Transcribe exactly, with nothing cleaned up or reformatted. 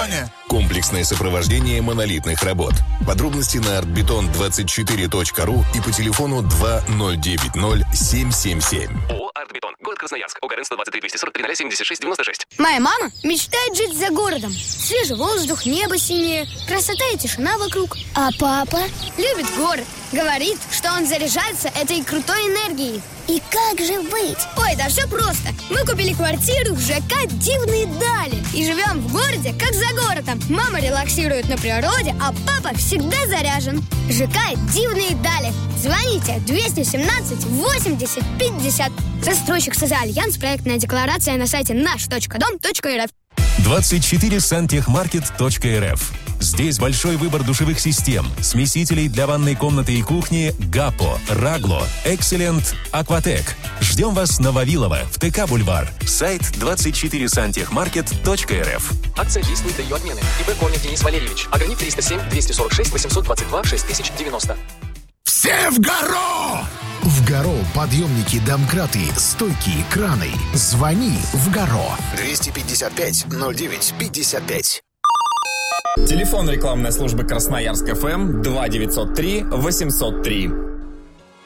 название. Комплексное сопровождение монолитных работ. Подробности на артбетон двадцать четыре точка ру и по телефону два ноль девять ноль семь семь семь. ООО «Артбетон». Город Красноярск. ОГРН сто двадцать три двести сорок три ноль семьдесят шесть девяносто шесть. Моя мама мечтает жить за городом. Свежий воздух, небо синее, красота и тишина вокруг. А папа? Любит город. Говорит, что он заряжается этой крутой энергией. И как же быть? Ой, да все просто. Мы купили квартиру в ЖК «Дивные дали» и живем в городе, как за городом. Мама релаксирует на природе, а папа всегда заряжен. ЖК «Дивные дали». Звоните двести семнадцать восемьдесят пятьдесят. Застройщик «Созальянс». Проектная декларация на сайте наш точка дом точка эр эф. двадцать четыре сантехмаркет точка эр эф. Здесь большой выбор душевых систем, смесителей для ванной комнаты и кухни «Гапо», «Рагло», «Экселент», «Акватек». Ждем вас на Вавилова, в ТК-бульвар. Сайт двадцать четыре сантехмаркет точка эр эф. Акция действует до ее отмены. ИП Корнев Денис Валерьевич. Ограничь триста семь двести сорок шесть восемьсот двадцать два шесть тысяч девяносто. Все в гору! В Горо подъемники, домкраты, стойки, краны. Звони в Горо. двести пятьдесят пять ноль девять пятьдесят пять. Телефон рекламной службы Красноярск ФМ два девятьсот три восемьсот три.